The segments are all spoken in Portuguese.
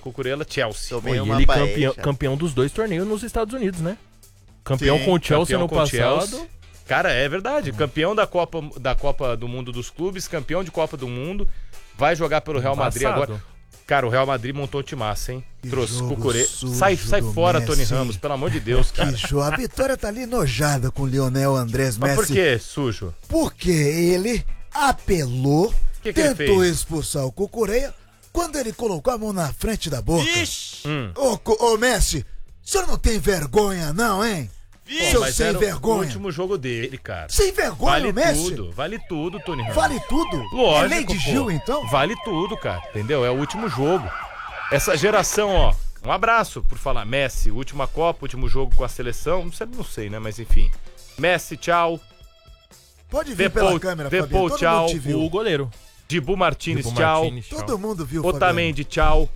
Cucurella, Chelsea. E ele campeão dos 2 torneios nos Estados Unidos, né? Campeão com o Chelsea no passado. Chelsea. Cara, é verdade. Campeão da Copa do Mundo dos Clubes, campeão de Copa do Mundo. Vai jogar pelo Real Madrid agora. Cara, o Real Madrid montou um timaço, hein? Trouxe Cucurella. Sai fora, Tony Ramos, pelo amor de Deus, cara. A Vitória tá ali enojada com o Lionel Andrés Messi. Mas por que, sujo? Porque ele apelou, tentou expulsar o Cucurella quando ele colocou a mão na frente da boca. Ixi! Ô Messi, o senhor não tem vergonha não, hein? Mas sem vergonha. O último jogo dele, cara. Sem vergonha, Messi? Vale tudo, Tony Ramos. Vale tudo? Lógico, é lei de Gil, então? Vale tudo, cara, entendeu? É o último jogo. Essa geração, ó, um abraço por falar. Messi, última Copa, último jogo com a seleção, não sei, né, mas enfim. Messi, tchau. Pode vir pela câmera, Fabiano. Todo tchau. mundo te viu. O goleiro. Dibu Martínez, tchau. Todo mundo viu, Otamendi, tchau.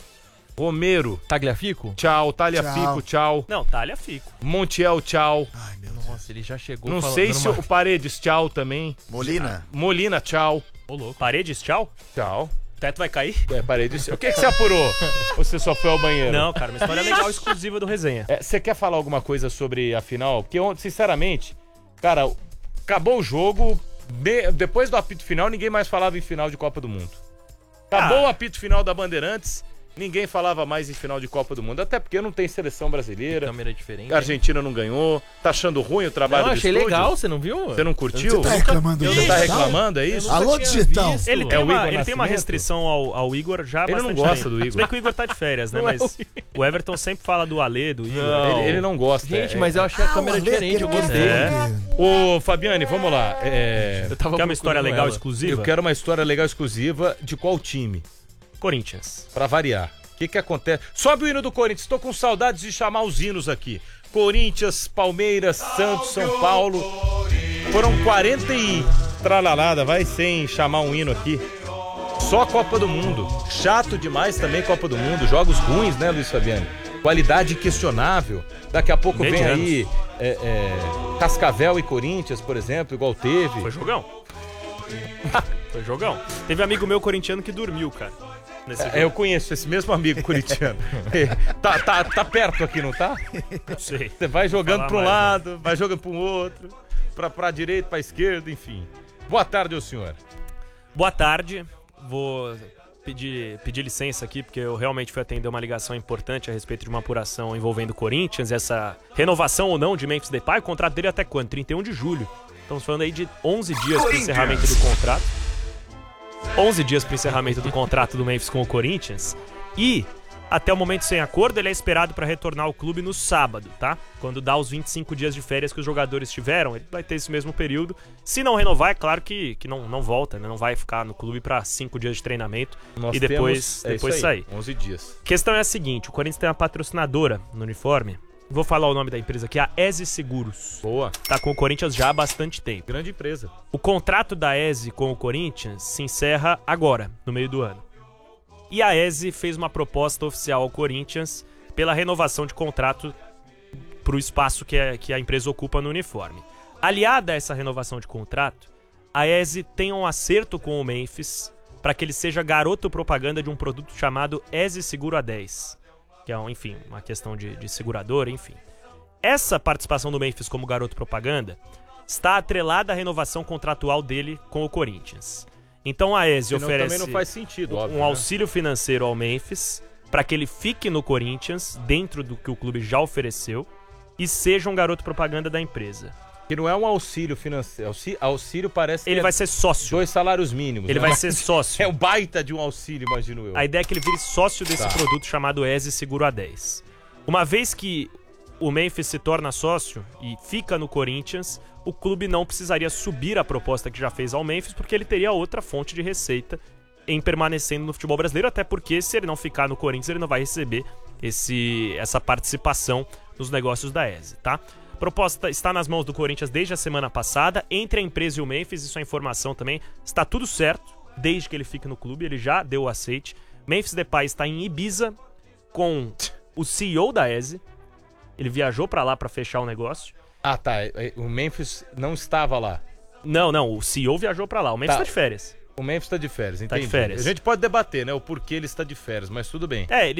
Romero. Tagliafico? Tchau. Tagliafico, tchau. Não, Tagliafico. Montiel, tchau. Ai, meu Deus. Nossa, ele já chegou. Não sei se o Paredes, tchau também. Molina, tchau. Ô, louco. Paredes, tchau? Tchau. O teto vai cair? Paredes. O que você apurou? Ou você só foi ao banheiro? Não, cara, uma história legal, exclusiva do Resenha. Você quer falar alguma coisa sobre a final? Porque, sinceramente, cara, acabou o jogo. Depois do apito final, ninguém mais falava em final de Copa do Mundo. Acabou o apito final da Bandeirantes. Ninguém falava mais em final de Copa do Mundo, até porque não tem seleção brasileira. Câmera diferente. A Argentina não ganhou. Tá achando ruim o trabalho do estúdio? Eu achei legal, você não viu? Você não curtiu? Você tá reclamando Você tá reclamando, é isso? Alô, digital. Ele tem uma restrição ao Igor já ele bastante não gosta tempo. do Igor. Se bem que o Igor tá de férias, né? Mas o Everton sempre fala do Alê, do Igor. Não, ele não gosta. Gente, mas eu achei a câmera diferente, eu gostei. Ô, Fabiane, vamos lá. Quer uma história legal exclusiva? Eu quero uma história legal exclusiva de qual time? Corinthians. Pra variar. O que acontece? Sobe o hino do Corinthians. Tô com saudades de chamar os hinos aqui. Corinthians, Palmeiras, Santos, São Paulo. Foram 40 e tralalada, vai sem chamar um hino aqui. Só Copa do Mundo. Chato demais também Copa do Mundo. Jogos ruins, né, Luiz Fabiano? Qualidade questionável. Daqui a pouco vem aí Cascavel e Corinthians, por exemplo, igual teve. Foi jogão. Foi jogão. Teve amigo meu corintiano que dormiu, cara. Eu conheço esse mesmo amigo corintiano. tá perto aqui, não tá? Não sei. Você vai jogando para um lado, vai jogando para um outro, pra direita, pra esquerda, enfim. Boa tarde, ô senhor. Boa tarde. Vou pedir licença aqui, porque eu realmente fui atender uma ligação importante a respeito de uma apuração envolvendo o Corinthians, essa renovação ou não de Memphis Depay. O contrato dele é até quando? 31 de julho. Estamos falando aí de 11 dias para o encerramento do contrato. 11 dias para o encerramento do contrato do Memphis com o Corinthians. E, até o momento sem acordo, ele é esperado para retornar ao clube no sábado, tá? Quando dá os 25 dias de férias que os jogadores tiveram, ele vai ter esse mesmo período. Se não renovar, é claro que não volta, né? Não vai ficar no clube para 5 dias de treinamento e depois sair. 11 dias. A questão é a seguinte, o Corinthians tem uma patrocinadora no uniforme. Vou falar o nome da empresa aqui, a ESE Seguros. Boa. Tá com o Corinthians já há bastante tempo. Grande empresa. O contrato da ESE com o Corinthians se encerra agora, no meio do ano. E a ESE fez uma proposta oficial ao Corinthians pela renovação de contrato pro espaço que a empresa ocupa no uniforme. Aliada a essa renovação de contrato, a ESE tem um acerto com o Memphis para que ele seja garoto propaganda de um produto chamado ESE Seguro A10. Que é, enfim, uma questão de seguradora, enfim. Essa participação do Memphis como garoto propaganda está atrelada à renovação contratual dele com o Corinthians. Então a ESE oferece também não faz sentido, óbvio, um auxílio financeiro ao Memphis para que ele fique no Corinthians, dentro do que o clube já ofereceu, e seja um garoto propaganda da empresa. Que não é um auxílio financeiro. Auxílio parece que ele vai ser sócio. 2 salários mínimos. Ele vai ser sócio. É um baita de um auxílio, imagino eu. A ideia é que ele vire sócio desse produto chamado ESE Seguro A10. Uma vez que o Memphis se torna sócio e fica no Corinthians, o clube não precisaria subir a proposta que já fez ao Memphis, porque ele teria outra fonte de receita em permanecendo no futebol brasileiro, até porque se ele não ficar no Corinthians, ele não vai receber essa participação nos negócios da ESE, tá? A proposta está nas mãos do Corinthians desde a semana passada, entre a empresa e o Memphis, isso é informação também, está tudo certo, desde que ele fique no clube, ele já deu o aceite. Memphis Depay está em Ibiza com o CEO da ESE, ele viajou para lá para fechar o negócio. Ah, tá, o Memphis não estava lá. Não, o CEO viajou para lá, o Memphis está de férias. O Memphis está de férias, entendi. Tá de férias. A gente pode debater, né, o porquê ele está de férias, mas tudo bem. Ele